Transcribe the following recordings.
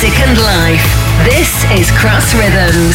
music and life. This is Cross Rhythms.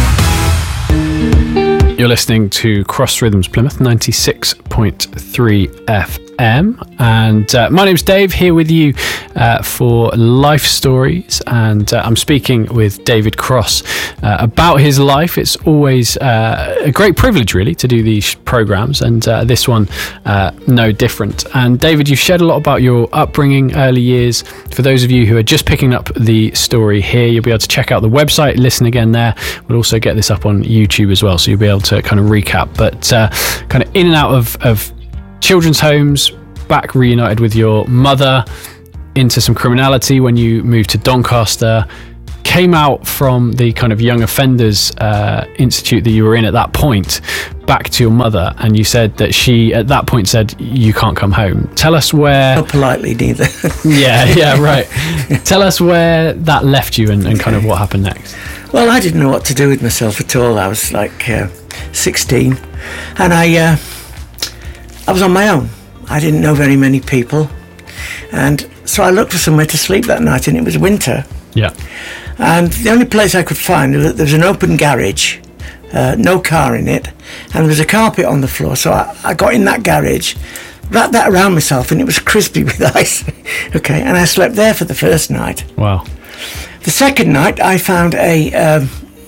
You're listening to Cross Rhythms Plymouth 96.3 FM, and my name's Dave, here with you for Life Stories, and I'm speaking with David Cross about his life. It's always a great privilege, really, to do these programmes, and this one no different. And David, you've shared a lot about your upbringing, early years. For those of you who are just picking up the story here, you'll be able to check out the website, listen again there. We'll also get this up on YouTube as well, so you'll be able to kind of recap, but kind of in and out of children's homes, back reunited with your mother, into some criminality when you moved to Doncaster, came out from the kind of young offenders institute that you were in at that point, back to your mother, and you said that she at that point said you can't come home. Tell us where... Not politely neither. yeah, right. Tell us where that left you and kind of what happened next. Well, I didn't know what to do with myself at all. I was like 16, and I was on my own. I didn't know very many people, and so I looked for somewhere to sleep that night, and it was winter. Yeah. And the only place I could find, there was an open garage, no car in it, and there was a carpet on the floor. So I got in that garage, wrapped that around myself, and it was crispy with ice. Okay, and I slept there for the first night. Wow. The second night, I found a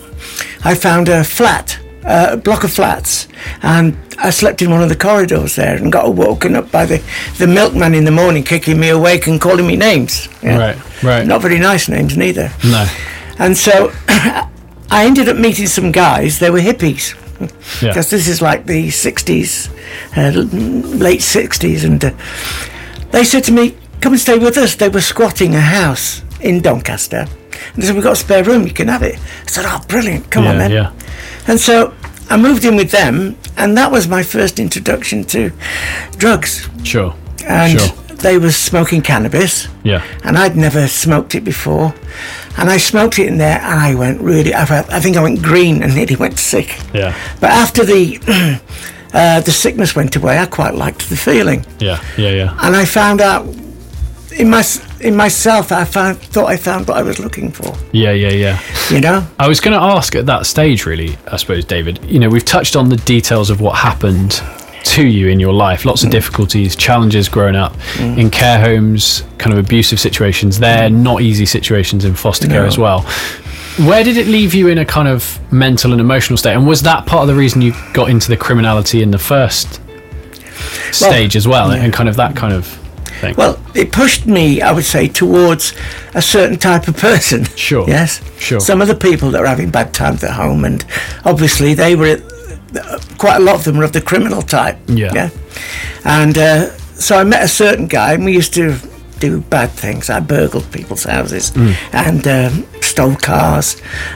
flat, a block of flats, and I slept in one of the corridors there and got woken up by the milkman in the morning, kicking me awake and calling me names. Yeah. Right. Not very nice names neither. No. And so I ended up meeting some guys. They were hippies. Because this is like the 60s, late 60s, and they said to me, come and stay with us. They were squatting a house in Doncaster. And they said, we've got a spare room, you can have it. I said, oh, brilliant, come on then. Yeah. And so I moved in with them, and that was my first introduction to drugs. Sure. And they were smoking cannabis. Yeah. And I'd never smoked it before. And I smoked it in there, and I went really, I think I went green and nearly went sick. Yeah. But after the sickness went away, I quite liked the feeling. Yeah. And I found out in myself, thought I found what I was looking for. Yeah. You know? I was going to ask at that stage, really, I suppose, David, you know, we've touched on the details of what happened to you in your life, lots of difficulties, challenges growing up in care homes, kind of abusive situations there, not easy situations in foster care as well. Where did it leave you in a kind of mental and emotional state? And was that part of the reason you got into the criminality in the first stage as well, and kind of that kind of thing? Well, it pushed me, I would say, towards a certain type of person. Sure. Yes? Sure. Some of the people that were having bad times at home, and obviously they were, quite a lot of them were of the criminal type. Yeah? And so I met a certain guy, and we used to do bad things. I burgled people's houses and stole cars,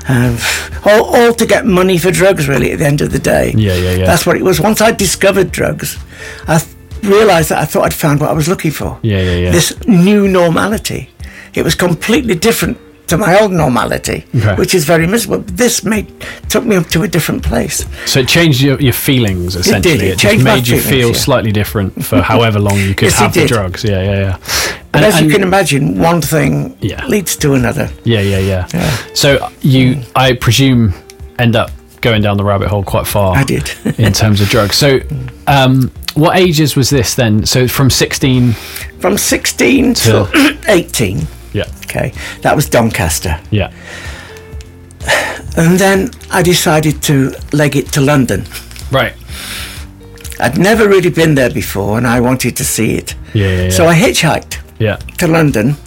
all to get money for drugs, really, at the end of the day. Yeah. That's what it was. Once I discovered drugs, I realised that I thought I'd found what I was looking for. Yeah. This new normality. It was completely different to my old normality, which is very miserable. This took me up to a different place. So it changed your feelings, essentially. It just made you feel slightly different for however long you could have the drugs. Yeah. And as you can imagine, one thing leads to another. Yeah. So you, I presume, end up going down the rabbit hole quite far. I did. In terms of drugs. So what ages was this then? So from 16? From 16 to 18. Yeah. Okay. That was Doncaster. Yeah. And then I decided to leg it to London. Right. I'd never really been there before, and I wanted to see it. Yeah. So I hitchhiked to London.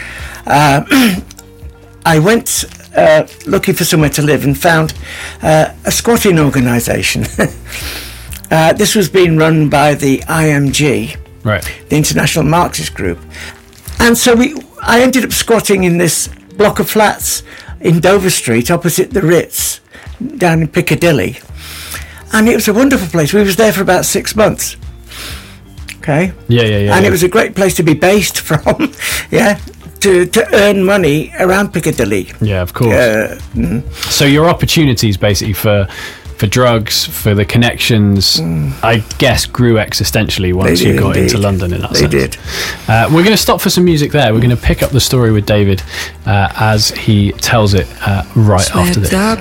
I went looking for somewhere to live and found a squatting organisation. This was being run by the IMG, the International Marxist Group. And so I ended up squatting in this block of flats in Dover Street, opposite the Ritz, down in Piccadilly. And it was a wonderful place. We was there for about 6 months. Okay? Yeah. And it was a great place to be based from, to earn money around Piccadilly. Yeah, of course. So your opportunities, basically, for for drugs, for the connections, I guess grew existentially once you got into London in that sense. They did. We're going to stop for some music there. We're going to pick up the story with David as he tells it right after this.